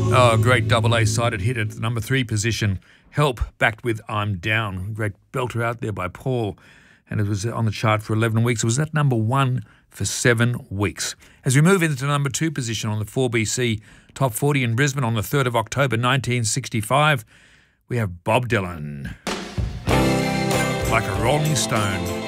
Oh, great double A-sided hit at the number 3 position. Help, backed with I'm Down. Great belter out there by Paul. And it was on the chart for 11 weeks. It was at number 1 for 7 weeks. As we move into number 2 position on the 4BC Top 40 in Brisbane on the 3rd of October 1965, we have Bob Dylan. Like a Rolling Stone.